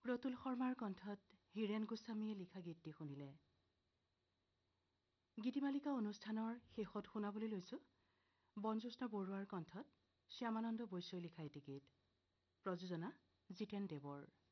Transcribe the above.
প্ৰতুল শৰ্মাৰ কণ্ঠত হীৰেণ গোস্বামীয়ে লিখা গীতটি শুনিলে। গীতিমালিকা অনুষ্ঠানৰ শেষত শুনাবলৈ লৈছো বনজ্যোৎস্না বৰুৱাৰ কণ্ঠত শ্যামানন্দ বৈশ্যই লিখা এটি গীত। প্ৰযোজনা জিতেন দেৱৰ।